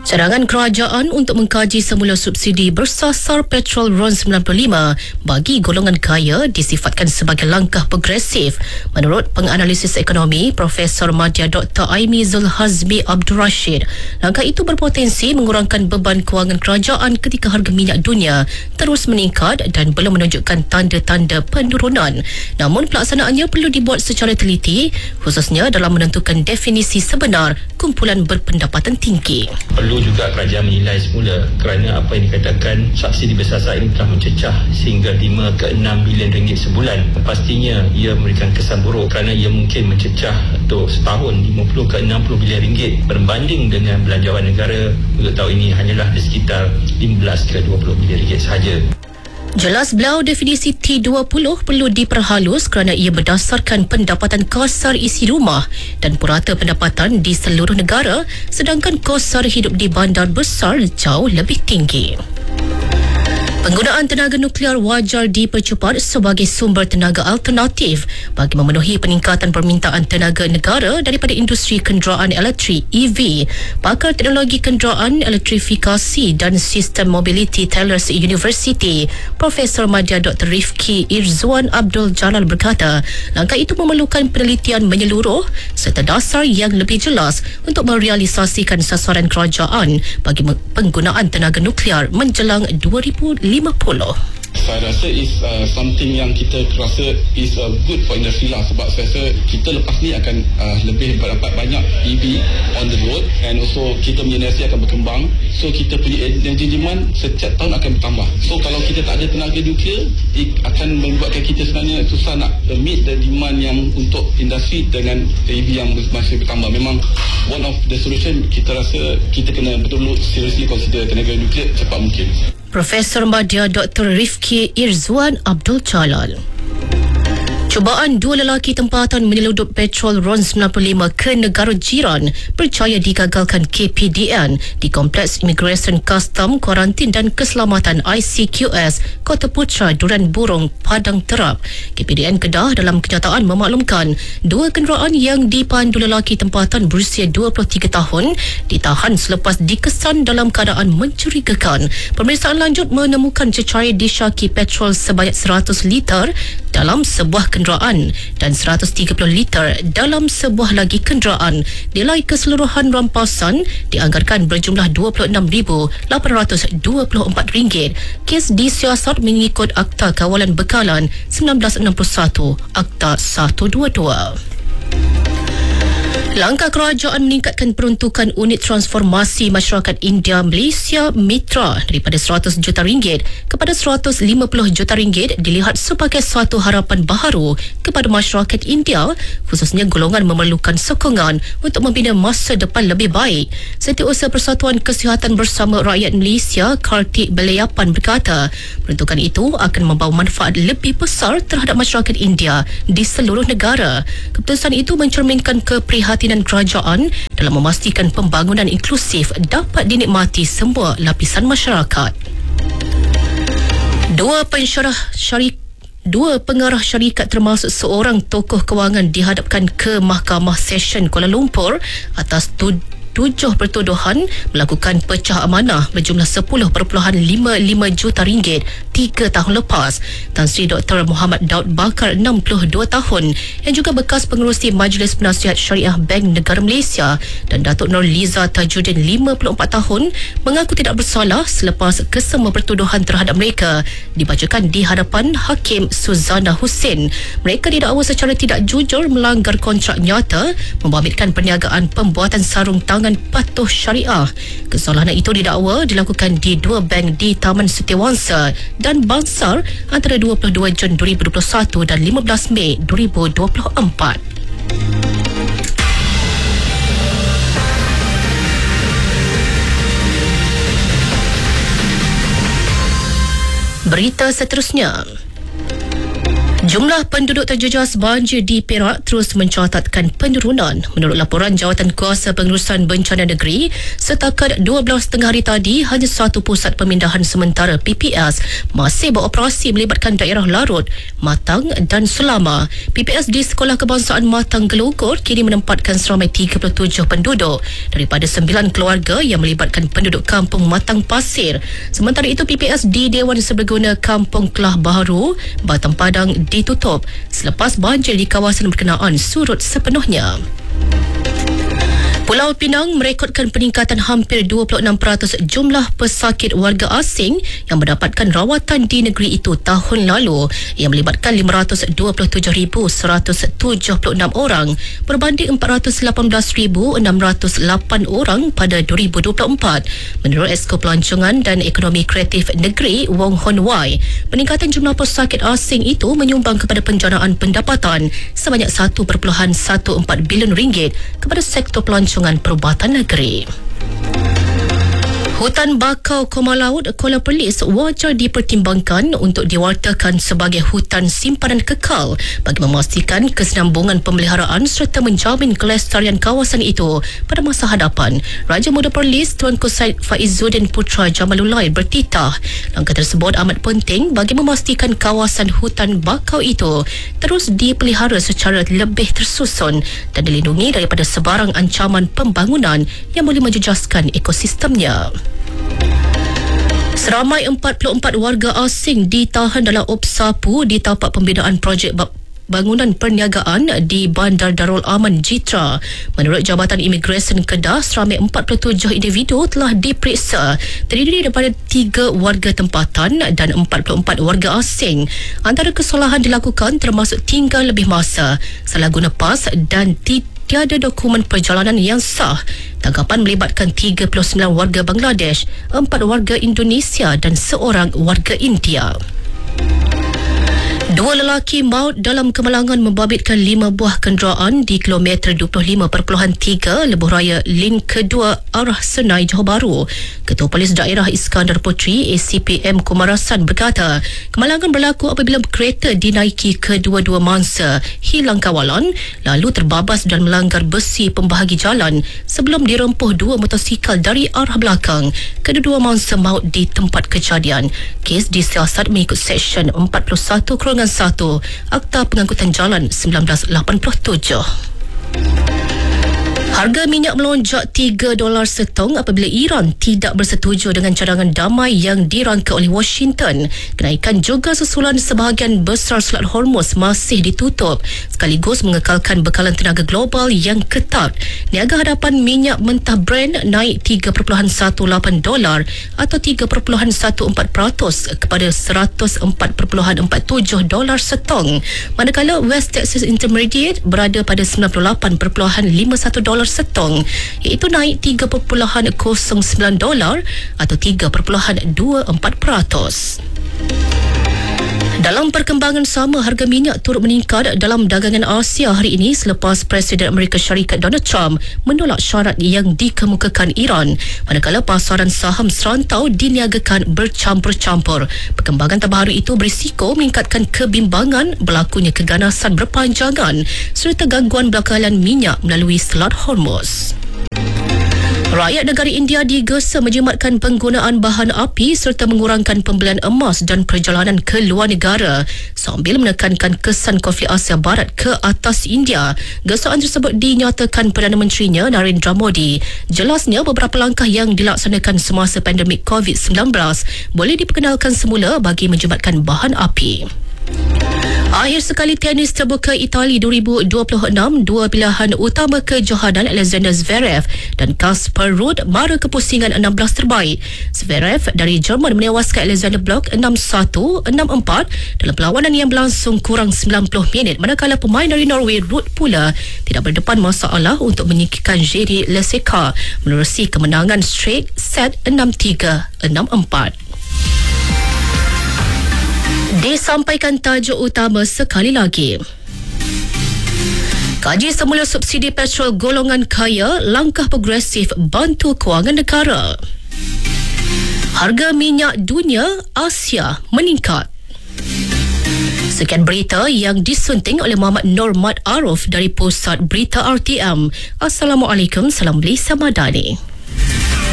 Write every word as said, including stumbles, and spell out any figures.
Cadangan kerajaan untuk mengkaji semula subsidi bersasar petrol RON sembilan puluh lima bagi golongan kaya disifatkan sebagai langkah progresif. Menurut penganalisis ekonomi Profesor Madya Doktor Aimi Zulhazmi Abdul Rashid, langkah itu berpotensi mengurangkan beban kewangan kerajaan ketika harga minyak dunia terus meningkat dan belum menunjukkan tanda-tanda penurunan. Namun pelaksanaannya perlu dibuat secara teliti, khususnya dalam menentukan definisi sebenar kumpulan berpendapatan tinggi. Perlu juga kerajaan menilai semula kerana apa yang dikatakan subsidi bersasar ini telah mencecah sehingga lima ke enam bilion ringgit sebulan. Pastinya ia memberikan kesan buruk kerana ia mungkin mencecah untuk setahun lima puluh ke enam puluh bilion ringgit berbanding dengan belanjawan negara untuk tahun ini hanyalah di sekitar lima belas ke dua puluh bilion ringgit sahaja. Jelas beliau definisi T dua puluh perlu diperhalus kerana ia berdasarkan pendapatan kasar isi rumah dan purata pendapatan di seluruh negara, sedangkan kasar hidup di bandar besar jauh lebih tinggi. Penggunaan tenaga nuklear wajar dipercepat sebagai sumber tenaga alternatif bagi memenuhi peningkatan permintaan tenaga negara daripada industri kenderaan elektrik E V. Pakar teknologi kenderaan, elektrifikasi dan sistem mobility Tellers University, Profesor Madya Doktor Rifki Irzwan Abdul Jalal berkata, langkah itu memerlukan penelitian menyeluruh serta dasar yang lebih jelas untuk merealisasikan sasaran kerajaan bagi penggunaan tenaga nuklear menjelang dua ribu lima puluh. Saya rasa is uh, something yang kita rasa is uh, good for industry lah, sebab saya rasa kita lepas ni akan uh, lebih berdapat banyak E V on the road and also kita punya industri akan berkembang, so kita punya energy demand setiap tahun akan bertambah. So kalau kita tak ada tenaga nuklear, akan membuatkan kita sebenarnya susah nak meet the demand yang untuk industri dengan E V yang masih bertambah. Memang one of the solution kita rasa kita kena betul-betul seriously consider tenaga nuklear cepat mungkin. Profesor Madya Doktor Rifki Irzwan Abdul Jalal. Cubaan dua lelaki tempatan menyeludup petrol RON sembilan puluh lima ke negara jiran percaya digagalkan K P D N di Kompleks Imigresen Custom, Kuarantin dan Keselamatan I C Q S Kota Putra, Durian Burung, Padang Terap. K P D N Kedah dalam kenyataan memaklumkan dua kenderaan yang dipandu lelaki tempatan berusia dua puluh tiga tahun ditahan selepas dikesan dalam keadaan mencurigakan. Pemeriksaan lanjut menemukan cecair disyaki petrol sebanyak seratus liter dalam sebuah kenderaan dan seratus tiga puluh liter dalam sebuah lagi kenderaan. Nilai keseluruhan rampasan dianggarkan berjumlah dua puluh enam ribu lapan ratus dua puluh empat ringgit. Kes disiasat mengikut Akta Kawalan Bekalan seribu sembilan ratus enam puluh satu, Akta seratus dua puluh dua. Langkah kerajaan meningkatkan peruntukan unit transformasi masyarakat India Malaysia Mitra daripada seratus juta ringgit kepada seratus lima puluh juta ringgit dilihat sebagai suatu harapan baharu kepada masyarakat India, khususnya golongan memerlukan sokongan untuk membina masa depan lebih baik. Setiausaha Persatuan Kesihatan Bersama Rakyat Malaysia Kartik Belayapan berkata, peruntukan itu akan membawa manfaat lebih besar terhadap masyarakat India di seluruh negara. Keputusan itu mencerminkan keprihatinan kerajaan dalam memastikan pembangunan inklusif dapat dinikmati semua lapisan masyarakat. Dua pensyarah syarikat Dua pengarah syarikat termasuk seorang tokoh kewangan dihadapkan ke Mahkamah Session Kuala Lumpur atas tud- tujuh pertuduhan melakukan pecah amanah berjumlah sepuluh perpuluhan lima lima juta ringgit tiga tahun lepas. Tan Sri Doktor Muhammad Daud Bakar enam puluh dua tahun yang juga bekas pengerusi Majlis Penasihat Syariah Bank Negara Malaysia dan Datuk Nur Liza Tajuddin lima puluh empat tahun mengaku tidak bersalah selepas kesemua pertuduhan terhadap mereka dibacakan di hadapan Hakim Suzana Hussein. Mereka didakwa secara tidak jujur melanggar kontrak nyata membabitkan perniagaan pembuatan sarung tangan patuh syariah. Kesalahan itu didakwa dilakukan di dua bank di Taman Setiawangsa dan Bangsar antara dua puluh dua Jun dua ribu dua puluh satu dan lima belas Mei dua ribu dua puluh empat. Berita seterusnya. Jumlah penduduk terjejas banjir di Perak terus mencatatkan penurunan. Menurut laporan Jawatan Kuasa Pengurusan Bencana Negeri, setakat dua belas tengah hari tadi, hanya satu pusat pemindahan sementara P P S masih beroperasi melibatkan daerah Larut, Matang dan Selama. P P S di Sekolah Kebangsaan Matang Gelugor kini menempatkan seramai tiga puluh tujuh penduduk daripada sembilan keluarga yang melibatkan penduduk kampung Matang Pasir. Sementara itu, P P S di Dewan Serbaguna Kampung Kelah Baharu, Batam Padang ditutup selepas banjir di kawasan berkenaan surut sepenuhnya. Pulau Pinang merekodkan peningkatan hampir dua puluh enam peratus jumlah pesakit warga asing yang mendapatkan rawatan di negeri itu tahun lalu, yang melibatkan lima ratus dua puluh tujuh ribu seratus tujuh puluh enam orang berbanding empat ratus lapan belas ribu enam ratus lapan orang pada dua ribu dua puluh empat. Menurut Esko Pelancongan dan Ekonomi Kreatif Negeri Wong Hon Wai, peningkatan jumlah pesakit asing itu menyumbang kepada penjanaan pendapatan sebanyak satu perpuluhan satu empat bilion ringgit kepada sektor pelancongan perubatan negeri. Hutan bakau Koma Laut Kuala Perlis wajar dipertimbangkan untuk diwartakan sebagai hutan simpanan kekal bagi memastikan kesinambungan pemeliharaan serta menjamin kelestarian kawasan itu pada masa hadapan. Raja Muda Perlis Tuanku Said Faizuddin Putra Jamalullah bertitah langkah tersebut amat penting bagi memastikan kawasan hutan bakau itu terus dipelihara secara lebih tersusun dan dilindungi daripada sebarang ancaman pembangunan yang boleh menjejaskan ekosistemnya. Seramai empat puluh empat warga asing ditahan dalam Opsapu di tapak pembinaan projek bangunan perniagaan di Bandar Darul Aman Jitra. Menurut Jabatan Imigresen Kedah, seramai empat puluh tujuh individu telah diperiksa, terdiri daripada tiga warga tempatan dan empat puluh empat warga asing. Antara kesalahan dilakukan termasuk tinggal lebih masa, salah guna pas dan tidak tiada dokumen perjalanan yang sah. Tangkapan melibatkan tiga puluh sembilan warga Bangladesh, empat warga Indonesia dan seorang warga India. Dua lelaki maut dalam kemalangan membabitkan lima buah kenderaan di kilometer dua puluh lima perpuluhan tiga Lebuh Raya Lin kedua arah Senai, Johor Bahru. Ketua Polis Daerah Iskandar Puteri A C P M Kumarasan berkata, kemalangan berlaku apabila kereta dinaiki kedua-dua mangsa hilang kawalan lalu terbabas dan melanggar besi pembahagi jalan sebelum dirempuh dua motosikal dari arah belakang. Kedua-dua mangsa maut di tempat kejadian. Kes disiasat mengikut Seksyen empat puluh satu satu Akta Pengangkutan Jalan seribu sembilan ratus lapan puluh tujuh. Harga minyak melonjak tiga dolar setong apabila Iran tidak bersetuju dengan cadangan damai yang dirangka oleh Washington. Kenaikan juga susulan sebahagian besar Selat Hormuz masih ditutup sekaligus mengekalkan bekalan tenaga global yang ketat. Niaga hadapan minyak mentah Brent naik tiga perpuluhan satu lapan dolar atau tiga perpuluhan satu empat peratus kepada seratus empat perpuluhan empat tujuh dolar setong. Manakala West Texas Intermediate berada pada sembilan puluh lapan perpuluhan lima satu dolar setong, iaitu naik tiga perpuluhan kosong sembilan dolar atau tiga perpuluhan dua empat peratus. Dalam perkembangan sama, harga minyak turut meningkat dalam dagangan Asia hari ini selepas Presiden Amerika Syarikat Donald Trump menolak syarat yang dikemukakan Iran, manakala pasaran saham serantau diniagakan bercampur-campur. Perkembangan terbaru itu berisiko meningkatkan kebimbangan berlakunya keganasan berpanjangan serta gangguan bekalan minyak melalui Selat Hormuz. Rakyat negara India digesa menjimatkan penggunaan bahan api serta mengurangkan pembelian emas dan perjalanan ke luar negara sambil menekankan kesan konflik Asia Barat ke atas India. Gesaan tersebut dinyatakan Perdana Menterinya Narendra Modi. Jelasnya beberapa langkah yang dilaksanakan semasa pandemik covid sembilan belas boleh diperkenalkan semula bagi menjimatkan bahan api. Akhir sekali tenis terbuka Itali dua ribu dua puluh enam, dua pilihan utama kejohanan Alexander Zverev dan Casper Ruud mara kepusingan enam belas terbaik. Zverev dari Jerman menewaskan Alexander Blok enam satu, enam empat dalam perlawanan yang berlangsung kurang sembilan puluh minit, manakala pemain dari Norway Ruud pula tidak berdepan masalah untuk menyingkirkan Jiří Leseka menerusi kemenangan straight set enam tiga, enam empat. Disampaikan tajuk utama sekali lagi. Kaji semula subsidi petrol golongan kaya, langkah progresif bantu kewangan negara. Harga minyak dunia Asia meningkat. Sekian berita yang disunting oleh Muhammad Nur Mat Arif dari Pusat Berita R T M. Assalamualaikum, salam Lisa Madani.